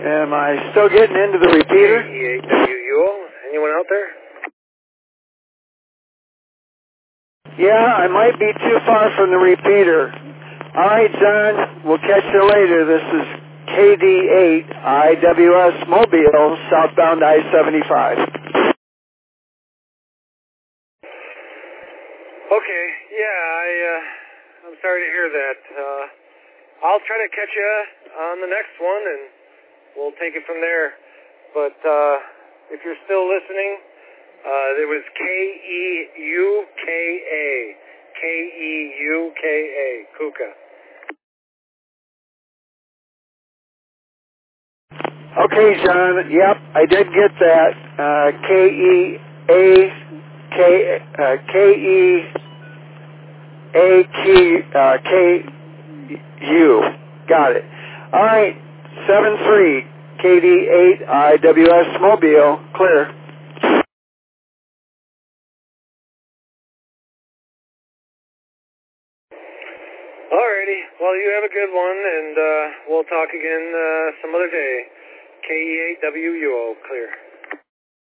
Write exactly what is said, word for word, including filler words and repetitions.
Am I still getting into the repeater? K E eight W U O. Anyone out there? Yeah, I might be too far from the repeater. All right, John, we'll catch you later. This is K D eight I W S Mobile, southbound I seventy-five. Okay, yeah, I, uh, I'm sorry to hear that. Uh, I'll try to catch you on the next one, and we'll take it from there. But uh, if you're still listening, uh, there was K E U K A. K E U K A, Kuka. Okay, John. Yep, I did get that. Uh, K E A K uh, K E A Q uh, K U. Got it. All right, seven three K D eight I W S Mobile, clear. Alrighty, well, you have a good one, and uh, we'll talk again uh, some other day. K E eight W U O, clear.